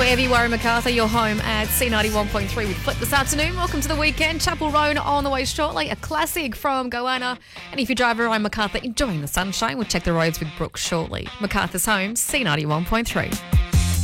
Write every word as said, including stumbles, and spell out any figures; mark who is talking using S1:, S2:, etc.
S1: Wherever you are in Macarthur, you're home at C ninety-one point three with Flip this afternoon. Welcome to the weekend. Chapel Roan on the way shortly. A classic from Goanna. And if you drive around Macarthur enjoying the sunshine, we'll check the roads with Brooke shortly. Macarthur's home, C ninety-one point three.